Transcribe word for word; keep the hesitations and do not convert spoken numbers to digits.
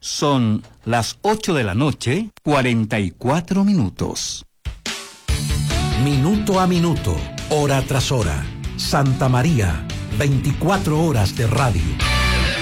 Son las ocho de la noche, cuarenta y cuatro minutos. Minuto a minuto, hora tras hora. Santa María, veinticuatro horas de radio.